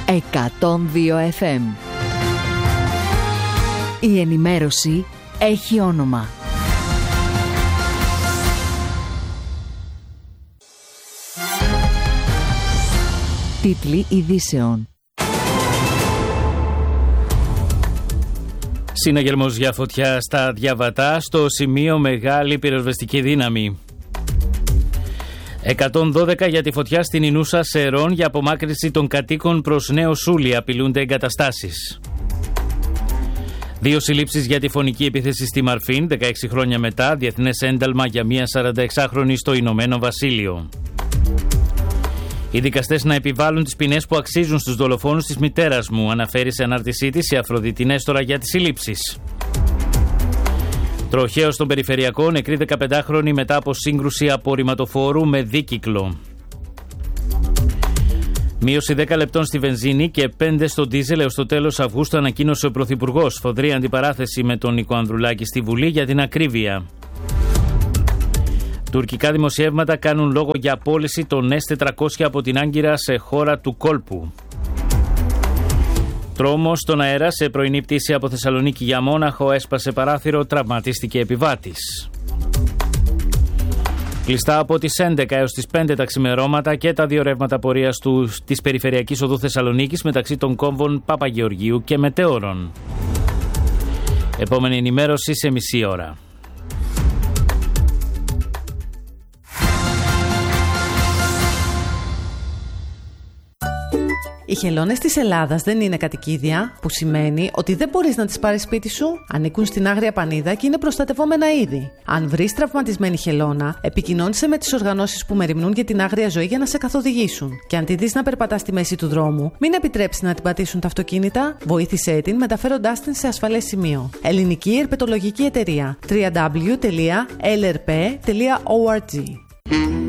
102 FM. Η ενημέρωση έχει όνομα. Τίτλοι ειδήσεων. Συναγερμός για φωτιά στα Διαβατά, στο σημείο μεγάλη πυροσβεστική δύναμη. 112 για τη φωτιά στην Ινούσα Σερών για απομάκρυνση των κατοίκων προς Νέο Σούλη, απειλούνται εγκαταστάσεις. 2 συλλήψεις για τη φωνική επίθεση στη Μαρφίν, 16 χρόνια μετά, διεθνές ένταλμα για μια 46χρονη στο Ηνωμένο Βασίλειο. Οι δικαστές να επιβάλλουν τις ποινές που αξίζουν στους δολοφόνους της μητέρας μου, αναφέρει σε ανάρτησή της η Αφροδίτη Νέστορα για τις συλλήψεις. Τροχαίο στον Περιφερειακό, νεκρή 15χρονη μετά από σύγκρουση απορριμματοφόρου με δίκυκλο. Μείωση 10 λεπτών στη βενζίνη και 5 στο ντίζελ έως το τέλος Αυγούστου, ανακοίνωσε ο Πρωθυπουργός. Σφοδρή αντιπαράθεση με τον Νίκο Ανδρουλάκη στη Βουλή για την ακρίβεια. Τουρκικά δημοσιεύματα κάνουν λόγο για απόλυση των S-400 από την Άγκυρα σε χώρα του κόλπου. Τρόμος στον αέρα σε πρωινή πτήση από Θεσσαλονίκη για Μόναχο, έσπασε παράθυρο, τραυματίστηκε επιβάτης. Κλειστά από τις 11 έως τις 5 τα ξημερώματα και τα 2 ρεύματα πορείας της Περιφερειακής Οδού Θεσσαλονίκης μεταξύ των κόμβων Παπαγεωργίου και Μετέωρων. Επόμενη ενημέρωση σε μισή ώρα. Οι χελώνες της Ελλάδας δεν είναι κατοικίδια, που σημαίνει ότι δεν μπορείς να τις πάρεις σπίτι σου. Ανήκουν στην Άγρια Πανίδα και είναι προστατευόμενα είδη. Αν βρεις τραυματισμένη χελώνα, επικοινώνησε με τις οργανώσεις που μεριμνούν για την άγρια ζωή για να σε καθοδηγήσουν. Και αν τη δεις να περπατά στη μέση του δρόμου, μην επιτρέψεις να την πατήσουν τα αυτοκίνητα. Βοήθησέ την μεταφέροντάς την σε ασφαλές σημείο. Ελληνική Ερπετολογική Εταιρεία. www.lrp.org